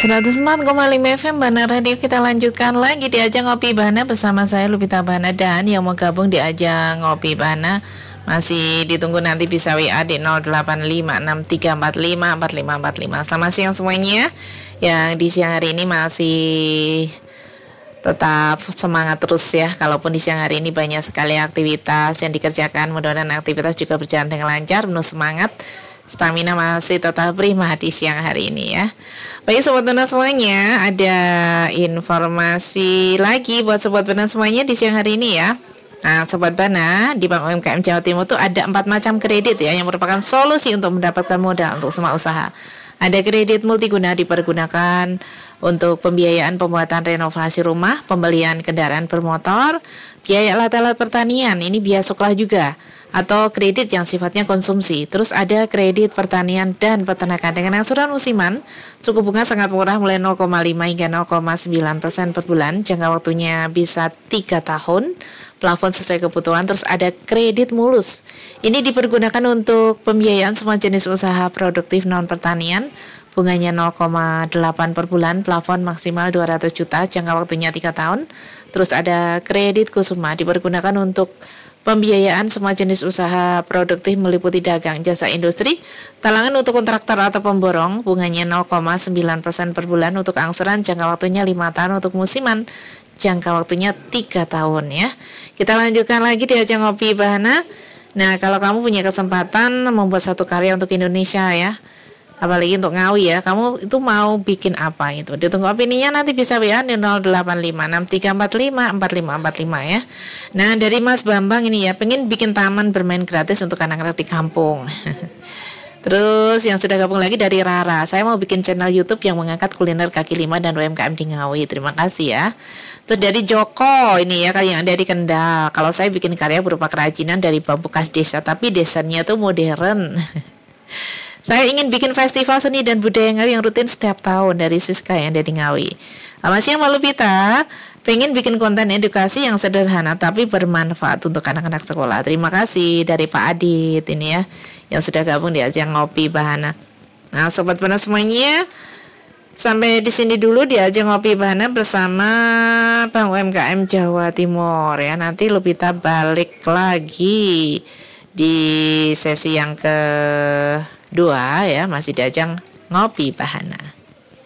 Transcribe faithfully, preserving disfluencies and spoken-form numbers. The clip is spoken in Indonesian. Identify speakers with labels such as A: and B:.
A: seratus empat koma lima F M Bahana Radio. Kita lanjutkan lagi di ajang Ngopi Bahana bersama saya Lupita Bahana, dan yang mau gabung di ajang Ngopi Bahana masih ditunggu, nanti bisa W A di nol delapan lima enam tiga empat lima empat lima empat lima. Selamat siang semuanya yang di siang hari ini masih tetap semangat terus ya. Kalaupun di siang hari ini banyak sekali aktivitas yang dikerjakan, mudah-mudahan aktivitas juga berjalan dengan lancar, penuh semangat, stamina masih tetap prima di siang hari ini ya. Baik sobat Bahana semuanya, ada informasi lagi buat sobat Bahana semuanya di siang hari ini ya. Nah sobat Bahana, di Bank U M K M Jawa Timur tuh ada empat macam kredit ya, yang merupakan solusi untuk mendapatkan modal untuk semua usaha. Ada kredit multiguna dipergunakan untuk pembiayaan pembuatan renovasi rumah, pembelian kendaraan bermotor, biaya alat-alat pertanian, ini biaya sekolah juga, atau kredit yang sifatnya konsumsi. Terus ada kredit pertanian dan peternakan dengan angsuran musiman, suku bunga sangat murah mulai nol koma lima hingga nol koma sembilan persen per bulan, jangka waktunya bisa tiga tahun, plafon sesuai kebutuhan. Terus ada kredit mulus, ini dipergunakan untuk pembiayaan semua jenis usaha produktif non pertanian, bunganya nol koma delapan per bulan, plafon maksimal dua ratus juta, jangka waktunya tiga tahun. Terus ada kredit kusuma, dipergunakan untuk pembiayaan semua jenis usaha produktif meliputi dagang, jasa industri, talangan untuk kontraktor atau pemborong, bunganya nol koma sembilan persen per bulan, untuk angsuran jangka waktunya lima tahun, untuk musiman jangka waktunya tiga tahun ya. Kita lanjutkan lagi di ajang Ngopi Bahana. Nah, kalau kamu punya kesempatan membuat satu karya untuk Indonesia ya, apalagi untuk Ngawi ya, kamu itu mau bikin apa gitu, ditunggu opininya, nanti bisa W A di nol delapan lima enam tiga empat lima empat lima empat lima ya. Nah dari Mas Bambang ini ya, pengen bikin taman bermain gratis untuk anak-anak di kampung. Terus yang sudah gabung lagi dari Rara, saya mau bikin channel YouTube yang mengangkat kuliner kaki lima dan U M K M di Ngawi, terima kasih ya. Terus dari Joko ini ya, yang ada di Kendal, kalau saya bikin karya berupa kerajinan dari bambu khas desa, tapi desainnya tuh modern. Saya ingin bikin festival seni dan budaya Ngawi yang rutin setiap tahun, dari Siska yang ada di Ngawi. Selamat siang Mbak Lupita, pengen bikin konten edukasi yang sederhana tapi bermanfaat untuk anak-anak sekolah. Terima kasih dari Pak Adit ini ya, yang sudah gabung di ajang Ngopi Bahana. Nah sobat Bahana semuanya, sampai di sini dulu di ajang Ngopi Bahana bersama Bank U M K M Jawa Timur ya. Nanti Lupita balik lagi di sesi yang ke dua ya, masih di ajang Ngopi Bahana.